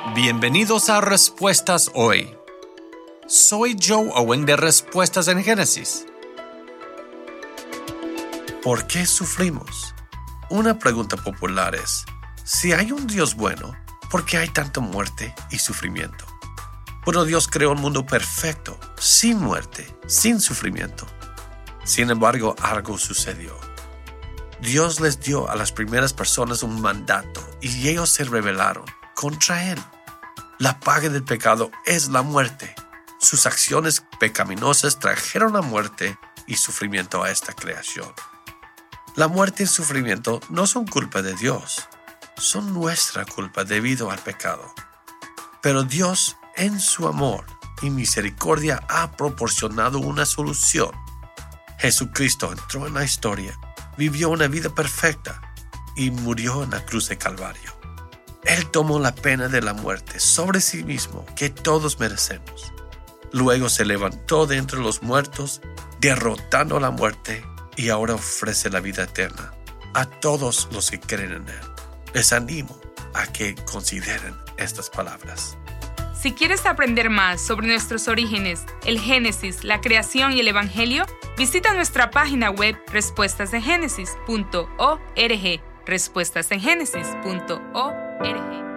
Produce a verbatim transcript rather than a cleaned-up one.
Bienvenidos a Respuestas Hoy. Soy Joe Owen de Respuestas en Génesis. ¿Por qué sufrimos? Una pregunta popular es, si hay un Dios bueno, ¿por qué hay tanta muerte y sufrimiento? Bueno, Dios creó un mundo perfecto, sin muerte, sin sufrimiento. Sin embargo, algo sucedió. Dios les dio a las primeras personas un mandato y ellos se rebelaron contra Él. La paga del pecado es la muerte. Sus acciones pecaminosas trajeron la muerte y sufrimiento a esta creación. La muerte y el sufrimiento no son culpa de Dios, son nuestra culpa debido al pecado. Pero Dios, en su amor y misericordia, ha proporcionado una solución. Jesucristo entró en la historia, vivió una vida perfecta y murió en la cruz de Calvario. Él tomó la pena de la muerte sobre sí mismo que todos merecemos. Luego se levantó de entre los muertos, derrotando la muerte, y ahora ofrece la vida eterna a todos los que creen en Él. Les animo a que consideren estas palabras. Si quieres aprender más sobre nuestros orígenes, el Génesis, la creación y el Evangelio, visita nuestra página web respuestas en génesis punto org. respuestas en génesis punto org.